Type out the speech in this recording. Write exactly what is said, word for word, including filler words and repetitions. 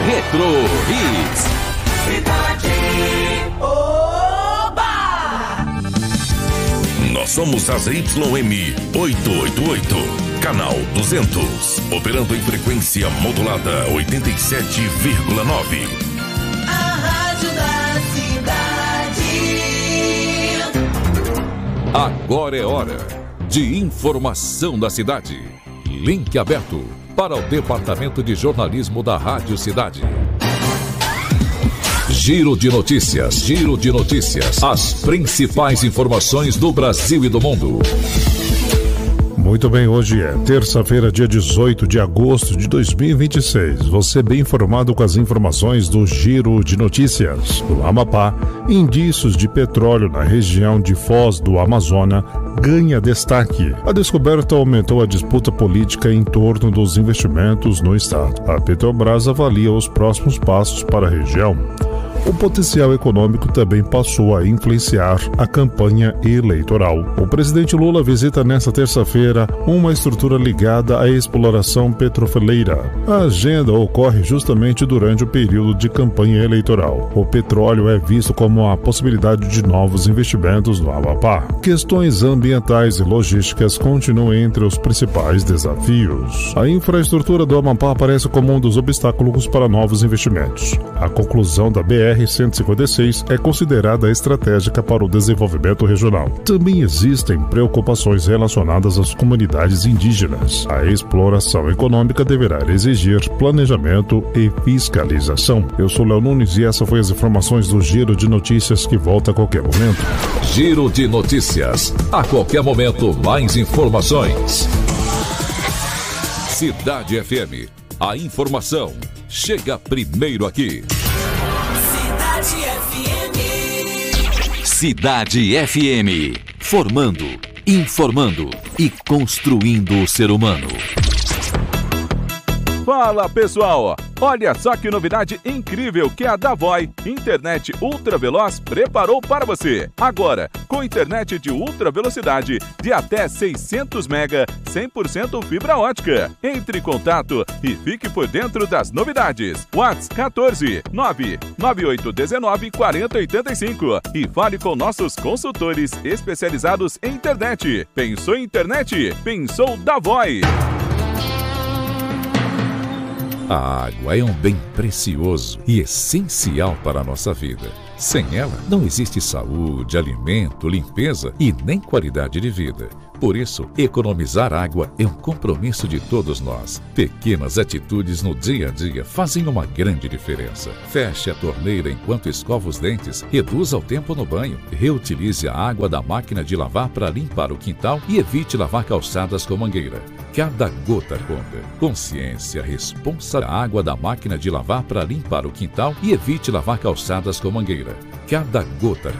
Retro Hits. Cidade. Oba! Nós somos a Z Y M oitocentos e oitenta e oito, canal duzentos, operando em frequência modulada oitenta e sete vírgula nove. A rádio da cidade. Agora é hora de informação da cidade. Link aberto para o Departamento de Jornalismo da Rádio Cidade. Giro de notícias, giro de notícias. As principais informações do Brasil e do mundo. Muito bem, hoje é terça-feira, dia dezoito de agosto de dois mil e vinte e seis. Você bem informado com as informações do Giro de Notícias. No Amapá, indícios de petróleo na região de Foz do Amazônia ganha destaque. A descoberta aumentou a disputa política em torno dos investimentos no estado. A Petrobras avalia os próximos passos para a região. O potencial econômico também passou a influenciar a campanha eleitoral. O presidente Lula visita nesta terça-feira uma estrutura ligada à exploração petrofeleira. A agenda ocorre justamente durante o período de campanha eleitoral. O petróleo é visto como a possibilidade de novos investimentos no Amapá. Questões ambientais e logísticas continuam entre os principais desafios. A infraestrutura do Amapá aparece como um dos obstáculos para novos investimentos. A conclusão da B R cento e cinquenta e seis é considerada estratégica para o desenvolvimento regional. Também existem preocupações relacionadas às comunidades indígenas. A exploração econômica deverá exigir planejamento e fiscalização. Eu sou Léo Nunes e essa foi as informações do Giro de Notícias, que volta a qualquer momento. Giro de Notícias. A qualquer momento, mais informações. Cidade F M. A informação chega primeiro aqui. Cidade F M. Cidade F M. Formando, informando e construindo o ser humano. Fala, pessoal! Olha só que novidade incrível que a Davoi, internet ultra veloz, preparou para você. Agora, com internet de ultra velocidade de até seiscentos mega, cem por cento fibra ótica. Entre em contato e fique por dentro das novidades. WhatsApp quatorze, nove nove oito um nove, quatro zero oito cinco e fale com nossos consultores especializados em internet. Pensou em internet? Pensou Davoi. A água é um bem precioso e essencial para a nossa vida. Sem ela, não existe saúde, alimento, limpeza e nem qualidade de vida. Por isso, economizar água é um compromisso de todos nós. Pequenas atitudes no dia a dia fazem uma grande diferença. Feche a torneira enquanto escova os dentes, reduza o tempo no banho, reutilize a água da máquina de lavar para limpar o quintal e evite lavar calçadas com mangueira. Cada gota conta. Consciência, responsa a água da máquina de lavar para limpar o quintal e evite lavar calçadas com mangueira. Cada gota